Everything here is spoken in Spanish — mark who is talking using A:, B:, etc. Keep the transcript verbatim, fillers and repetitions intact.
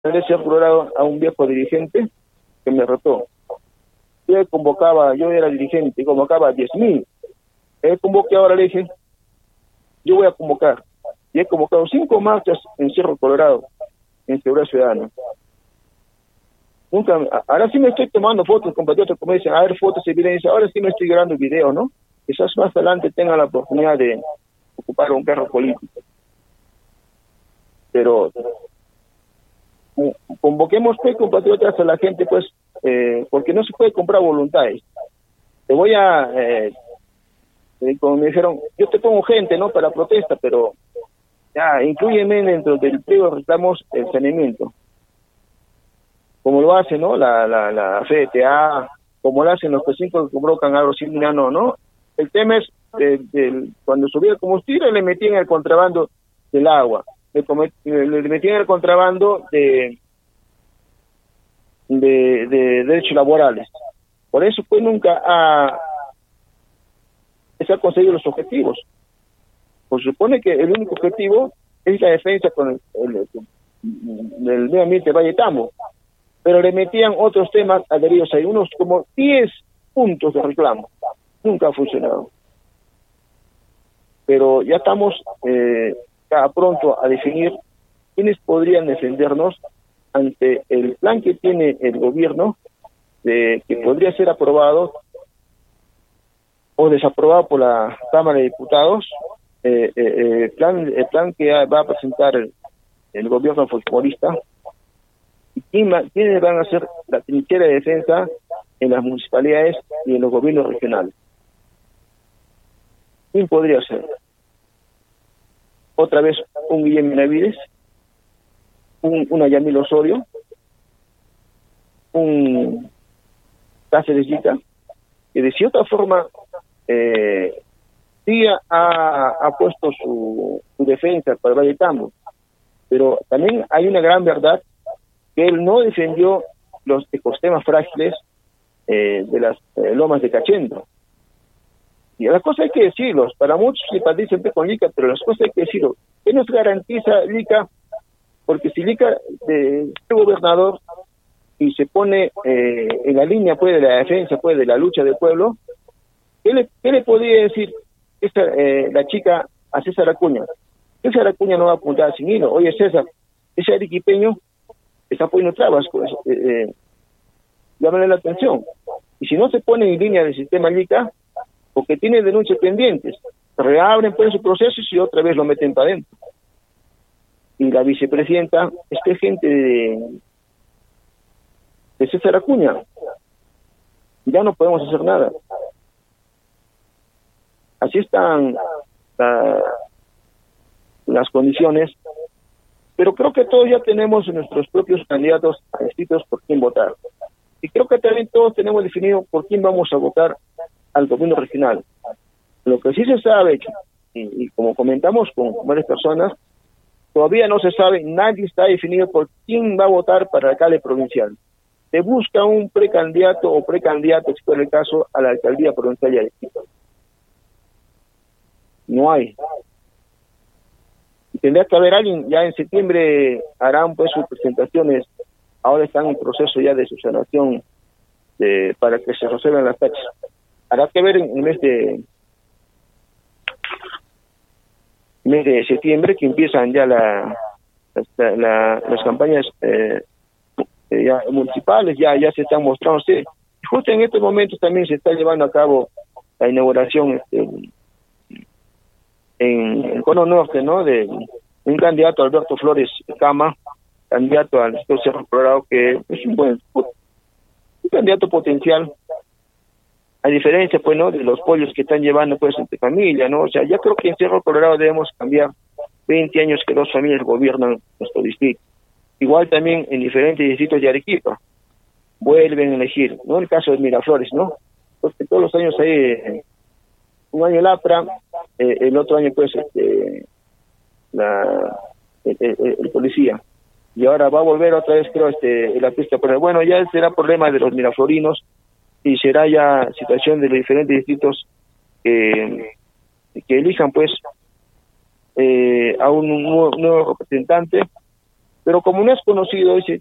A: de Cerro Colorado a un viejo dirigente que me retó. Yo convocaba, yo era dirigente, convocaba a diez mil. Él convoqué ahora, le dije, yo voy a convocar. Y he convocado cinco marchas en Cerro Colorado, en Seguridad Ciudadana. Nunca, ahora sí me estoy tomando fotos, compatriotas, como dicen, a ver, fotos y evidencia, ahora sí me estoy grabando video, ¿no? Quizás más adelante tenga la oportunidad de ocupar un cargo político. Pero convoquemos, pues, compatriotas, a la gente, pues, eh, porque no se puede comprar voluntades. Te voy a, eh, eh, como me dijeron, yo te pongo gente, ¿no?, para protesta, pero ya, inclúyeme dentro del pliego de reclamos el saneamiento. Como lo hace, ¿no?, la, la, la C T A, como lo hacen los vecinos que convocan algo similar, no, ¿no? El tema es, de, de, cuando subía el combustible, le metían el contrabando del agua, le, comet, le metían el contrabando de, de, de derechos laborales. Por eso, pues, nunca ha, se ha conseguido los objetivos. Pues supone que el único objetivo es la defensa con el, el, el, el medio ambiente Valle Tambo, pero le metían otros temas adheridos ahí, unos como diez puntos de reclamo. Nunca ha funcionado. Pero ya estamos eh, ya pronto a definir quiénes podrían defendernos ante el plan que tiene el gobierno, de que podría ser aprobado o desaprobado por la Cámara de Diputados, eh, eh, el plan el plan que va a presentar el, el gobierno fujimorista, y quién va, quiénes van a hacer la trinchera de defensa en las municipalidades y en los gobiernos regionales. ¿Quién podría ser? Otra vez un Guillermo Benavides, un, una Yamil Osorio, un Cáceres Yica, que de cierta forma eh, sí ha, ha puesto su, su defensa para Valle Tambo, pero también hay una gran verdad, que él no defendió los ecosistemas frágiles eh, de las eh, lomas de Cachendo. Y las cosas hay que decirlos, para muchos simpatizan con Lica, pero las cosas hay que decirlo. ¿Qué nos garantiza Lica? Porque si Lica eh, es gobernador y se pone eh, en la línea, pues, de la defensa, pues, de la lucha del pueblo, ¿qué le, qué le podría decir esta, eh, la chica a César Acuña? César Acuña no va a apuntar sin hilo. Oye, César, ese arequipeño está poniendo trabas, pues, eh, eh, llámale la atención. Y si no se pone en línea del sistema Lica, porque tiene denuncias pendientes, reabren, pues, su proceso y otra vez lo meten para adentro. Y la vicepresidenta, este gente de, de César Acuña, ya no podemos hacer nada. Así están la, las condiciones, pero creo que todos ya tenemos nuestros propios candidatos escritos por quién votar. Y creo que también todos tenemos definido por quién vamos a votar al gobierno regional. Lo que sí se sabe, y, y como comentamos con varias personas, todavía no se sabe, nadie está definido por quién va a votar para el alcalde provincial. Se busca un precandidato o precandidato, si fuera el caso, a la alcaldía provincial de Arequipa. No hay. Y tendría que haber alguien, ya en septiembre harán, pues, sus presentaciones, ahora están en proceso ya de subsanación de, para que se resuelvan las taxas. Habrá que ver en el mes de mes de septiembre, que empiezan ya la, la, la las campañas eh, eh, ya municipales, ya ya se están mostrando. Sí. Justo en estos momentos también se está llevando a cabo la inauguración este, en el Cono Norte, ¿no?, de un candidato, Alberto Flores Cama, candidato al Cerro Colorado, que es un buen un candidato potencial, a diferencia, pues, ¿no?, de los pollos que están llevando, pues, entre familia, ¿no? O sea, ya creo que en Cerro Colorado debemos cambiar. veinte años que dos familias gobiernan nuestro distrito. Igual también en diferentes distritos de Arequipa vuelven a elegir, ¿no? El caso de Miraflores, ¿no? Porque todos los años hay eh, un año el APRA, eh, el otro año, pues, este, la el, el, el policía. Y ahora va a volver otra vez, creo, este la pista. Pero bueno, ya será problema de los miraflorinos, y será ya situación de los diferentes distritos eh, que elijan, pues, eh, a un nuevo, nuevo representante pero como no es conocido, dice,